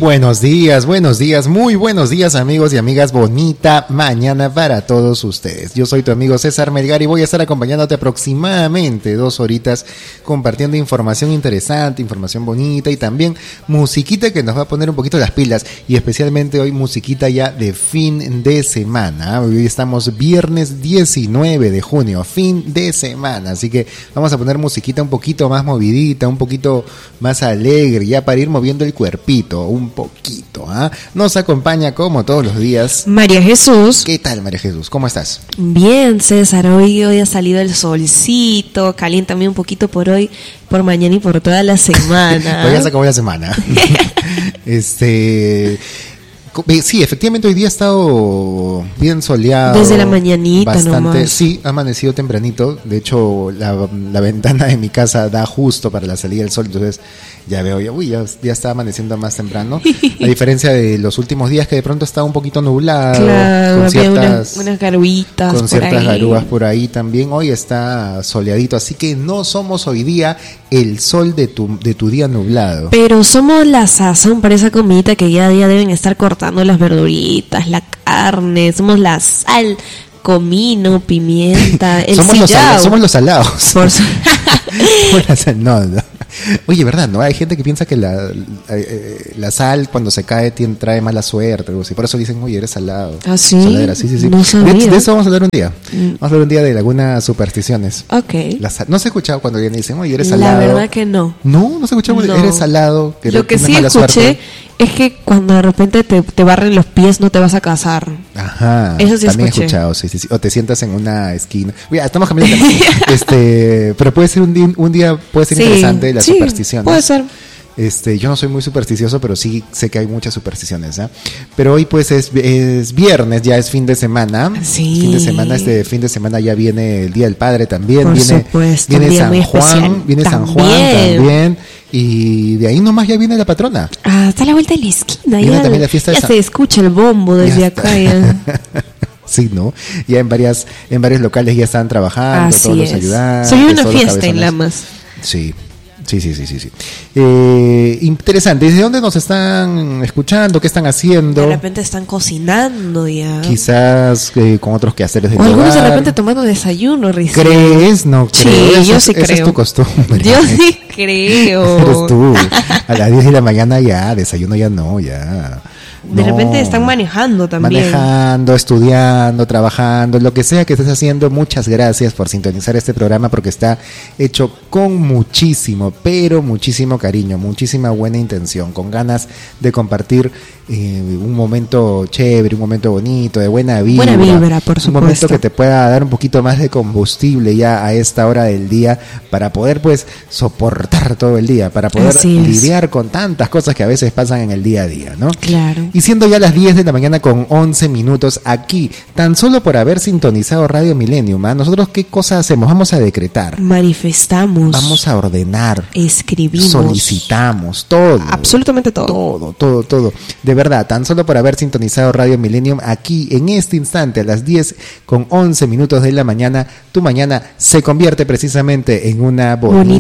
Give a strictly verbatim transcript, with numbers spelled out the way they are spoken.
Buenos días, buenos días, muy buenos días amigos y amigas, bonita mañana para todos ustedes. Yo soy tu amigo César Melgar y voy a estar acompañándote aproximadamente dos horitas compartiendo información interesante, información bonita y también musiquita que nos va a poner un poquito las pilas y especialmente hoy musiquita ya de fin de semana. Hoy estamos viernes diecinueve de junio, fin de semana, así que vamos a poner musiquita un poquito más movidita, un poquito más alegre, ya para ir moviendo el cuerpito, un poquito, ¿ah? ¿eh? Nos acompaña como todos los días María Jesús. ¿Qué tal, María Jesús? ¿Cómo estás? Bien, César, hoy, hoy ha salido el solcito, caliéntame un poquito por hoy, por mañana y por toda la semana. Pues ya se acabó la semana. este... Sí, efectivamente hoy día ha estado bien soleado. Desde la mañanita bastante, nomás. Sí, ha amanecido tempranito. De hecho, la, la ventana de mi casa da justo para la salida del sol. Entonces ya veo, ya, uy, ya, ya está amaneciendo más temprano. A diferencia de los últimos días que de pronto estaba un poquito nublado. Claro, con había ciertas, unas, unas garuitas Con ciertas ahí. garúas por ahí también. Hoy está soleadito. Así que no somos hoy día el sol de tu, de tu día nublado. Pero somos la sazón para esa comidita que ya a día deben estar cortando las verduritas, la carne, somos la sal, comino, pimienta, el somos, los sillao. salados, somos los salados. Por su... no, no. Oye, ¿verdad? ¿No? Hay gente que piensa que la, la, la sal cuando se cae tiene, trae mala suerte, algo así. Por eso dicen, oye, eres salado. ¿Ah, sí? Saladera. Sí, sí, sí. No sabía. De, de eso vamos a hablar un día. Mm. Vamos a hablar un día de algunas supersticiones. Ok. La sal, ¿no se ha escuchado cuando vienen y dicen, oye, eres salado? La verdad que no. No, no se ha escuchado, No. eres salado. Que Lo que tienes sí mala escuché suerte. es que cuando de repente te, te barren los pies no te vas a casar. Ajá. Eso sí también escuché. he escuchado, sí, sí, sí. O te sientas en una esquina. Mira, estamos cambiando de tema. este, pero puede ser un día, un día puede ser Sí, interesante las sí, supersticiones. puede ser. Este, yo no soy muy supersticioso, pero sí sé que hay muchas supersticiones, ¿eh? Pero hoy pues es, es viernes, ya es fin de semana. Sí. Fin de semana, este fin de semana ya viene el Día del Padre también. Por viene supuesto, viene un día San muy Juan, especial. viene San Juan También. también. Y de ahí nomás ya viene la patrona. Ah, está a la vuelta de la esquina. Viene Ya, también la fiesta de ya San- se escucha el bombo desde Ya acá. está. Ya. Sí, ¿no? Ya en varias, en varios locales ya están trabajando, Así todos los es. ayudantes. Soy una todos los fiesta en cabezones. Lamas. Sí, sí, sí, sí, sí. sí. Eh, interesante. ¿Desde dónde nos están escuchando? ¿Qué están haciendo? De repente están cocinando ya. Quizás eh, con otros quehaceres del O algunos de hogar. repente tomando desayuno recién. ¿Crees? No Sí, creo. yo Esa- sí esa creo. es tu costumbre. Yo sí creo. Eres tú. A las diez de la mañana ya, desayuno ya no, ya. De No. repente están manejando también. Manejando, estudiando, trabajando, lo que sea que estés haciendo, muchas gracias por sintonizar este programa porque está hecho con muchísimo, pero muchísimo cariño, muchísima buena intención, con ganas de compartir eh, un momento chévere, un momento bonito, de buena vibra. Buena vibra, por Un momento supuesto. que te pueda dar un poquito más de combustible ya a esta hora del día para poder pues soportar todo el día, para poder Así es. lidiar con tantas cosas que a veces pasan en el día a día, ¿no? Claro. Y siendo ya las diez de la mañana con once minutos aquí, tan solo por haber sintonizado Radio Millennium, ¿ah? Nosotros qué cosa hacemos, vamos a decretar, Manifestamos. vamos a ordenar, Escribimos. solicitamos, todo. Absolutamente todo. Todo, todo, todo. De verdad, tan solo por haber sintonizado Radio Millennium aquí en este instante a las diez con once minutos de la mañana, tu mañana se convierte precisamente en una bonita,